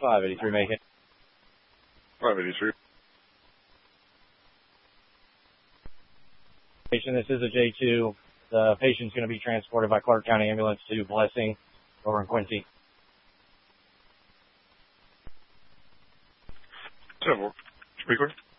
583 Macon. 583. Patient, this is a J2. The patient's going to be transported by Clark County Ambulance to Blessing over in Quincy. 7-4. Speaker.